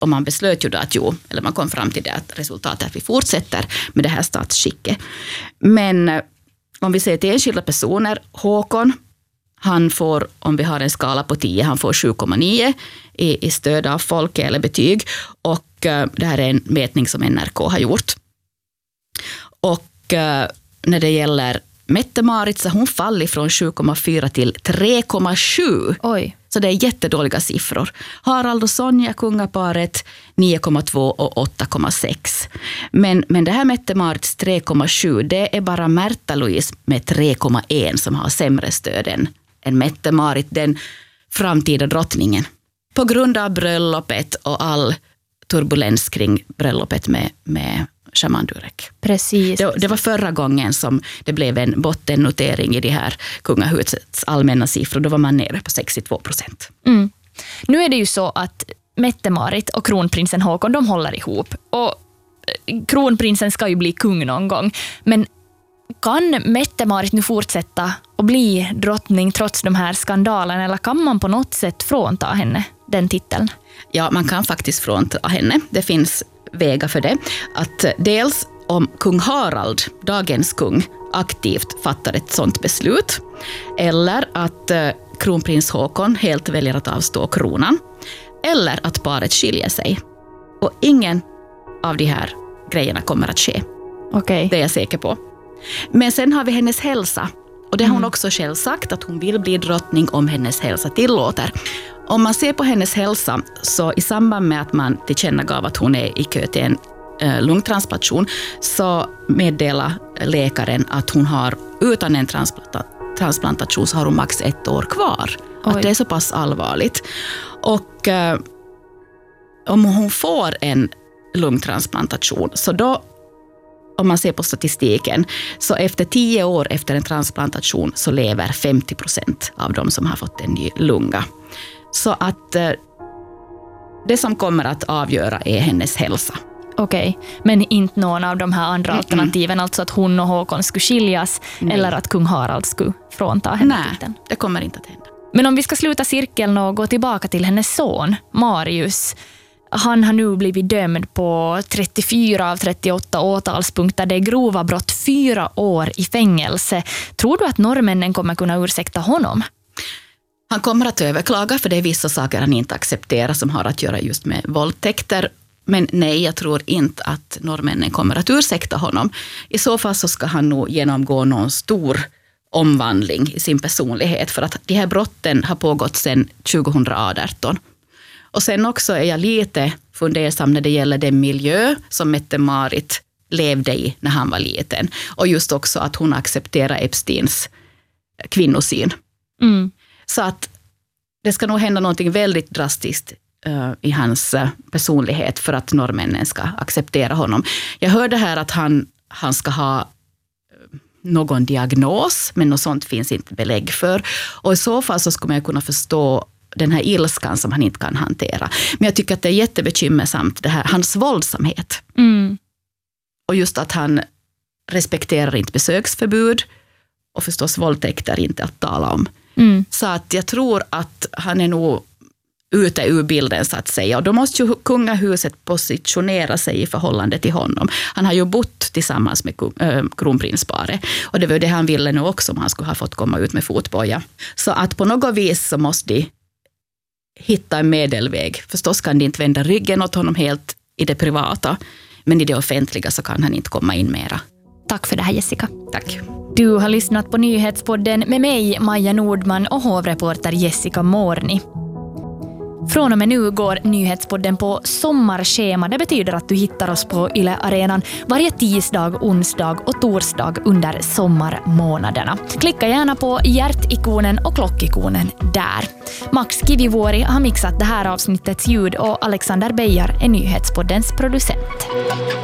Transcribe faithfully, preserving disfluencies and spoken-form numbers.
och man beslöt ju då att jo, eller man kom fram till det att resultatet att vi fortsätter med det här statsskicket. Men om vi ser till enskilda personer, Håkon, han får, om vi har en skala på tio, han får sju komma nio i, i stöd av folke eller betyg. Och uh, det här är en mätning som N R K har gjort. Och uh, när det gäller Mette-Marit så hon faller från sju komma fyra till tre komma sju. Oj. Så det är jättedåliga siffror. Harald och Sonja, kungaparet, nio komma två och åtta komma sex. Men, men det här Mette-Marits tre komma sju, det är bara Märta-Louise med tre komma ett som har sämre stöd än, än Mette-Marit, den framtida drottningen. På grund av bröllopet och all turbulens kring bröllopet med, med Shaman Durek. Precis. Det, det var förra gången som det blev en bottennotering i de här kungahusets allmänna siffror. Då var man nere på sextiotvå procent. Mm. Nu är det ju så att Mette-Marit och kronprinsen Håkon, de håller ihop. Och kronprinsen ska ju bli kung någon gång. Men kan Mette-Marit nu fortsätta att bli drottning trots de här skandalerna? Eller kan man på något sätt frånta henne den titeln? Ja, man kan faktiskt frånta henne. Det finns vägar för det. Att dels om kung Harald, dagens kung, aktivt fattar ett sådant beslut. Eller att eh, kronprins Håkon helt väljer att avstå kronan. Eller att paret skiljer sig. Och ingen av de här grejerna kommer att ske. Okej. Det är jag säker på. Men sen har vi hennes hälsa. Och det har hon Mm. också också själv sagt att hon vill bli drottning om hennes hälsa tillåter. Om man ser på hennes hälsa så i samband med att man tillkännagav att hon är i kö till en eh, lungtransplantation så meddelar läkaren att hon har utan en transplanta- transplantation så har hon max ett år kvar. Oj. Att det är så pass allvarligt. Och eh, om hon får en lungtransplantation så då, om man ser på statistiken, så efter tio år efter en transplantation så lever femtio procent av de som har fått en ny lunga. Så att eh, det som kommer att avgöra är hennes hälsa. Okej, men inte någon av de här andra Mm-mm. alternativen, alltså att hon och Håkon skulle skiljas. Nej. Eller att kung Harald skulle frånta henne Nej, titeln. det kommer inte att hända. Men om vi ska sluta cirkeln och gå tillbaka till hennes son, Marius. Han har nu blivit dömd på trettiofyra av trettioåtta åtalspunkter. Det är grova brott, fyra år i fängelse. Tror du att norrmännen kommer kunna ursäkta honom? Han kommer att överklaga för det är vissa saker han inte accepterar som har att göra just med våldtäkter. Men nej, jag tror inte att norrmännen kommer att ursäkta honom. I så fall så ska han nog genomgå någon stor omvandling i sin personlighet. För att de här brotten har pågått sedan tjugohundraarton. Och sen också är jag lite fundersam när det gäller den miljö som Mette-Marit levde i när han var liten. Och just också att hon accepterar Epsteins kvinnosyn. Mm. Så att det ska nog hända någonting väldigt drastiskt uh, i hans uh, personlighet för att norrmännen ska acceptera honom. Jag hörde här att han, han ska ha uh, någon diagnos, men något sånt finns inte belägg för. Och i så fall så skulle man kunna förstå den här ilskan som han inte kan hantera. Men jag tycker att det är jättebekymmersamt det här, hans våldsamhet. Mm. Och just att han respekterar inte besöksförbud och förstås våldtäkter inte att tala om. Mm. Så att jag tror att han är nog ute ur bilden så att säga. Och då måste ju kungahuset positionera sig i förhållande till honom. Han har ju bott tillsammans med äh, kronprinsparet. Och det var det han ville nu också om han skulle ha fått komma ut med fotboja. Så att på något vis så måste de hitta en medelväg. Förstås kan de inte vända ryggen åt honom helt i det privata. Men i det offentliga så kan han inte komma in mera. Tack för det här, Jessica. Tack. Du har lyssnat på Nyhetspodden med mig, Maja Nordman, och hovreporter Jessica Morni. Från och med nu går Nyhetspodden på sommarschema. Det betyder att du hittar oss på Yle Arenan varje tisdag, onsdag och torsdag under sommarmånaderna. Klicka gärna på hjärtikonen och klockikonen där. Max Kivivuori har mixat det här avsnittets ljud och Alexander Beijar är Nyhetspoddens producent.